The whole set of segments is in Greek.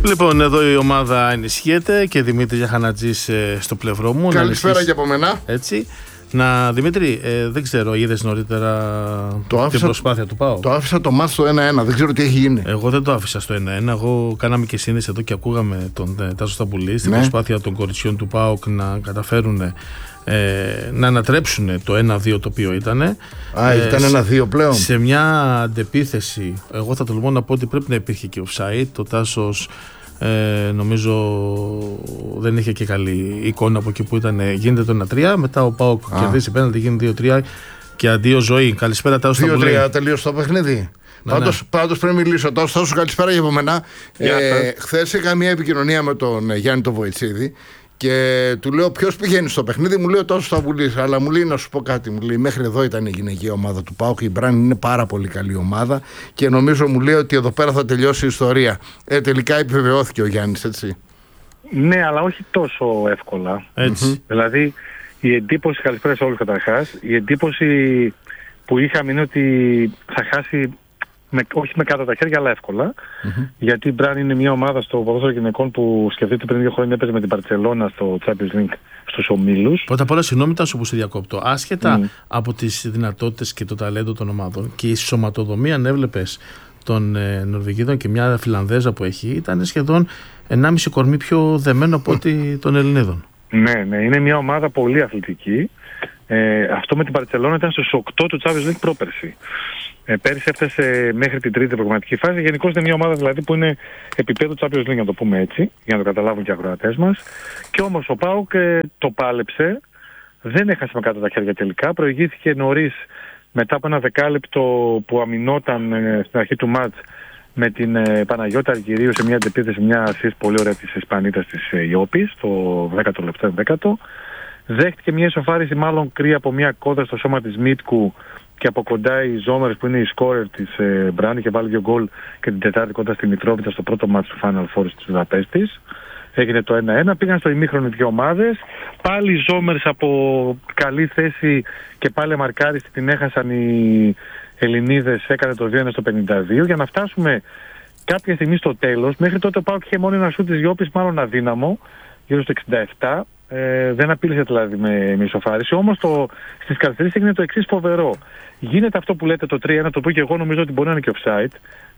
Λοιπόν, εδώ η ομάδα ενισχύεται και Δημήτρη Γιαχανατζής στο πλευρό μου. Καλησπέρα και από μένα. Έτσι. Δημήτρη, δεν ξέρω, είδες νωρίτερα την προσπάθεια του ΠΑΟΚ? Το άφησα το μάτς στο 1-1, δεν ξέρω τι έχει γίνει. Εγώ δεν το άφησα στο 1-1. Εγώ κάναμε και σύνδεση εδώ και ακούγαμε τον Τάσο Σταμπουλή στην προσπάθεια των κοριτσιών του ΠΑΟΚ να καταφέρουν να ανατρέψουν το 1-2 το οποίο ήταν. Ήταν 1-2 πλέον. Σε μια αντεπίθεση, εγώ θα τολμώ να πω ότι πρέπει να υπήρχε και offside. Το Τάσος νομίζω δεν είχε και καλή εικόνα από εκεί που ήταν. Γίνεται το 1-3, μετά ο ΠΑΟΚ κερδίζει πέναλτι, γίνει 2-3 και αντίο ζωή. Καλησπέρα Τάσο Σταμπουλή. 2-3 τελείωσε το παιχνίδι. Πάντως πρέπει να μιλήσω. Τάσο, καλησπέρα και από μένα. Χθες είχα μια επικοινωνία με τον Γιάννη τον Βοητσίδη και του λέω ποιος πηγαίνει στο παιχνίδι. Μου λέει ο Τάσος Σταμπουλής. Αλλά μου λέει να σου πω κάτι. Μου λέει μέχρι εδώ ήταν η γυναικεία ομάδα του ΠΑΟΚ. Η Μπράν είναι πάρα πολύ καλή ομάδα και νομίζω μου λέει ότι εδώ πέρα θα τελειώσει η ιστορία. Τελικά επιβεβαιώθηκε ο Γιάννης, έτσι. Ναι, αλλά όχι τόσο εύκολα. Έτσι. Δηλαδή η εντύπωση, καλησπέρα σε όλους καταρχάς, η εντύπωση που είχαμε είναι ότι θα χάσει. Όχι με κάτω τα χέρια, αλλά εύκολα. Γιατί η Μπράν είναι μια ομάδα στο ποδόσφαιρο γυναικών που σκεφτείτε πριν 2 χρόνια έπαιζε με την Μπαρτσελώνα στο Champions League στους ομίλους. Πρώτα απ' όλα, συγγνώμη Τάσο που σε διακόπτω. Άσχετα από τις δυνατότητες και το ταλέντο των ομάδων και η σωματοδομία, αν έβλεπες των Νορβηγίδων και μια Φιλανδέζα που έχει, ήταν σχεδόν 1,5 κορμί πιο δεμένο από ότι των Ελληνίδων. Ναι, είναι μια ομάδα πολύ αθλητική. Αυτό με την Μπαρτσελώνα ήταν στους 8 του Champions League πρόπερση. Πέρυσι έφτασε μέχρι την τρίτη προγραμματική φάση. Γενικώς είναι μια ομάδα δηλαδή που είναι επίπεδο Champions League, να το πούμε έτσι, για να το καταλάβουν και οι ακροατές μας. Και όμως ο ΠΑΟΚ το πάλεψε, δεν έχασε με κάτω τα χέρια τελικά. Προηγήθηκε νωρίς μετά από ένα δεκάλεπτο που αμυνόταν στην αρχή του μάτς με την Παναγιώτα Αργυρίου σε μια αντεπίθεση, μια ασίστ πολύ ωραία της Ισπανίτας της Ιώπης, το 10ο λεπτό, 11ο. Δέχτηκε μια ισοφάριση μάλλον κρύα από μια κόδα στο σώμα της Μίτκου και από κοντά η Ζόμερς που είναι η σκόρερ της Μπράν, είχε βάλει 2 γκολ και την Τετάρτη κοντά στη Μητρόβιτσα στο πρώτο μάτς του Final Four της Βουδαπέστης. Έγινε το 1-1, πήγαν στο ημίχρονο οι 2 ομάδες. Πάλι η Ζόμερς από καλή θέση και πάλι μαρκάριστη την έχασαν οι Ελληνίδες, έκανε το 2-1 στο 52 για να φτάσουμε κάποια στιγμή στο τέλος. Μέχρι τότε ο ΠΑΟΚ είχε μόνο ένα σούτ της Γιώπης, μάλλον αδύναμο, γύρω στο 67. Δεν απείλησε δηλαδή με ισοφάριση. Όμως στις καθυστερήσεις έγινε το εξής φοβερό. Γίνεται αυτό που λέτε το 3-1, το οποίο και εγώ νομίζω ότι μπορεί να είναι και offside.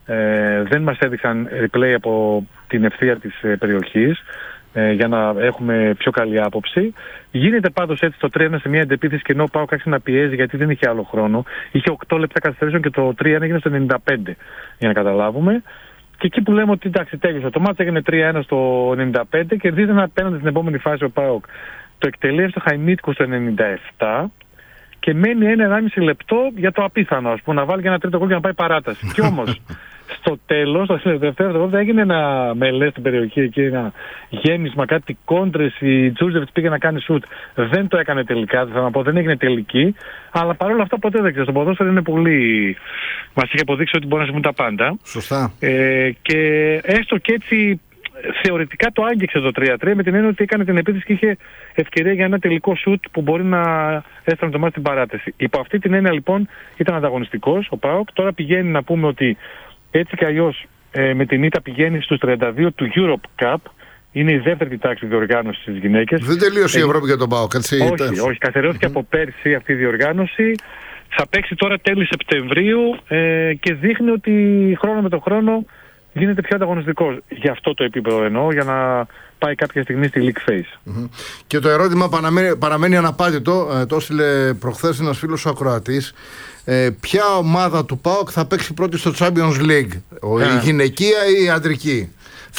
Δεν μας έδειξαν replay από την ευθεία της περιοχής για να έχουμε πιο καλή άποψη. Γίνεται πάντως έτσι το 3-1 σε μια αντεπίθεση και ενώ ο ΠΑΟΚ άρχισε να πιέζει γιατί δεν είχε άλλο χρόνο. Είχε 8 λεπτά καθυστερήσεων και το 3-1 έγινε στο 95, για να καταλάβουμε. Και εκεί που λέμε ότι εντάξει τέλειωσε το μάτς, έγινε 3-1 στο 95 και δίδανε απέναντι στην επόμενη φάση ο ΠΑΟΚ. Το εκτελεί στο Χαϊμίτικο στο 97 και μένει 1,5 λεπτό για το απίθανο, ας πούμε, να βάλει και ένα τρίτο γκολ για να πάει παράταση. Και όμως στο τέλος, στο δεύτερο γκολ, έγινε ένα μελέ στην περιοχή εκεί, ένα γέμισμα, κάτι κόντρες. Η Τζούζεβιτς πήγε να κάνει σουτ. Δεν το έκανε τελικά, θα να πω, δεν έγινε τελική. Αλλά παρόλα αυτά ποτέ δεν ξέρω. Στο ποδόσφαιρο είναι πολύ. Μας είχε αποδείξει ότι μπορεί να συμβούν τα πάντα. Σωστά. Και έστω και έτσι θεωρητικά το άγγιξε το 3-3 με την έννοια ότι έκανε την επίθεση και είχε ευκαιρία για ένα τελικό σουτ που μπορεί να έστρανε το μάτι στην παράταση. Υπό αυτή την έννοια λοιπόν ήταν ανταγωνιστικός ο ΠΑΟΚ. Τώρα πηγαίνει να πούμε ότι έτσι κι αλλιώς με την ήττα πηγαίνει στους 32 του Europe Cup. Είναι η δεύτερη τάξη διοργάνωση στις γυναίκες. Δεν τελείωσε η Ευρώπη για τον ΠΑΟΚ, έτσι. Όχι, καθιερώθηκε από πέρσι αυτή η διοργάνωση. Θα παίξει τώρα τέλη Σεπτεμβρίου και δείχνει ότι χρόνο με το χρόνο γίνεται πιο ανταγωνιστικός. Γι' αυτό το επίπεδο εννοώ, για να πάει κάποια στιγμή στη League Phase. Και το ερώτημα παραμένει αναπάντητο. Το έστειλε προχθές ένας φίλος ο ακροατής. Ποια ομάδα του ΠΑΟΚ θα παίξει πρώτη στο Champions League, η γυναικεία ή η αντρική?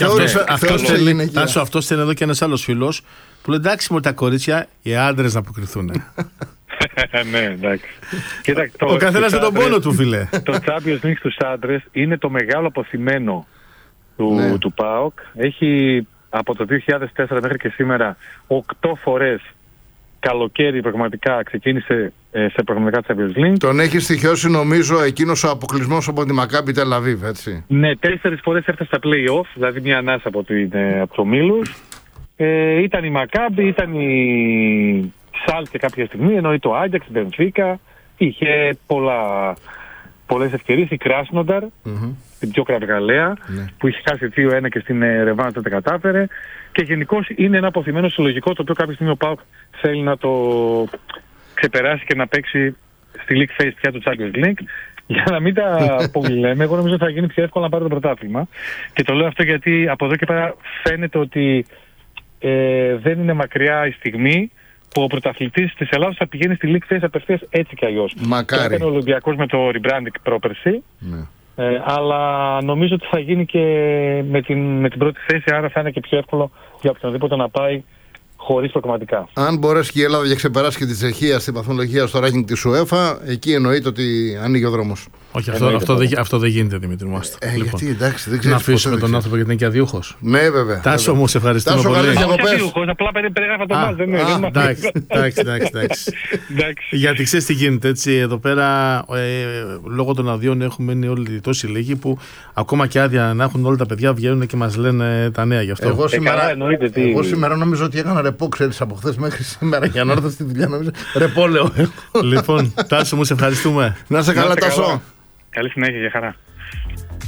Αυτό θέλει εδώ και ένας άλλος φίλος που λέει εντάξει με τα κορίτσια, οι άντρες να αποκριθούν. Ναι, εντάξει. Ο καθένας με τον πόνο του, φίλε. Το Champions League στους άντρες είναι το μεγάλο αποθυμένο του ΠΑΟΚ. Έχει από το 2004 μέχρι και σήμερα 8 φορές καλοκαίρι πραγματικά ξεκίνησε σε προγραμματικά Champions League. Τον έχει στοιχειώσει νομίζω εκείνος ο αποκλεισμός από τη Μακάμπι Τελ Αβίβ, έτσι. Ναι, 4 φορές έφτασε στα play-off, δηλαδή μια ανάσα από τους ομίλους. Ήταν η Μακάμπι, ήταν η Σάλκε κάποια στιγμή, ενώ το Άγιαξ, η Μπενφίκα, είχε πολλές ευκαιρίες, η Κράσνονταρ. την πιο κραυγαλαία, που είχε χάσει 2-1 και στην ρεβάνς δεν τα κατάφερε. Και γενικώς είναι ένα αποθυμένο συλλογικό το οποίο κάποια στιγμή ο ΠΑΟΚ θέλει να το ξεπεράσει και να παίξει στη League Phase πια του Champions League. Για να μην τα πολυλέμε, εγώ νομίζω ότι θα γίνει πιο εύκολο να πάρει το πρωτάθλημα. Και το λέω αυτό γιατί από εδώ και πέρα φαίνεται ότι δεν είναι μακριά η στιγμή που ο πρωταθλητής της Ελλάδας θα πηγαίνει στη League Phase απευθείας έτσι κι αλλιώς. Μακάρι. Έκανε ο Ολυμπιακός με το rebranding πρόπερση. Ναι. Αλλά νομίζω ότι θα γίνει και με την πρώτη θέση, άρα θα είναι και πιο εύκολο για οποιονδήποτε να πάει χωρίς προκομματικά. Αν μπορέσει και η Ελλάδα για ξεπεράσει και τη Τσεχία στην βαθμολογία στο ranking της UEFA, εκεί εννοείται ότι ανοίγει ο δρόμος. Όχι, αυτό δεν γίνεται, Δημήτρη μου. Λοιπόν, γιατί εντάξει, δεν ξέρεις. Να αφήσουμε τον άνθρωπο γιατί είναι και αδιούχος. Ναι, βέβαια. Τάσο μου, σε ευχαριστούμε πολύ. Απλά περιγράφα το μάτς. Εντάξει. Γιατί ξέρεις τι γίνεται, έτσι, εδώ πέρα λόγω των αδειών έχουμε μείνει όλοι τόσοι λίγοι που ακόμα και άδεια να έχουν όλα τα παιδιά βγαίνουν και μας λένε τα νέα γι' αυτό. Εγώ σήμερα νομίζω ότι έκανα ρεπό, ξέρεις, από χθες μέχρι σήμερα για να έρθω στη δουλειά. Ρεπό λέω. Λοιπόν, Τάσο μου, σε ευχαριστούμε. Να είσαι καλά, Τάσο. Καλή συνέχεια, για χαρά.